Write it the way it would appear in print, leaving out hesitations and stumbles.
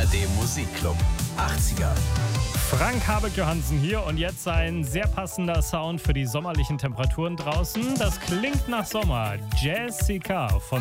ARD Musikclub 80er. Frank Habeck-Johansen hier und jetzt ein sehr passender Sound für die sommerlichen Temperaturen draußen. Das klingt nach Sommer. Jessica von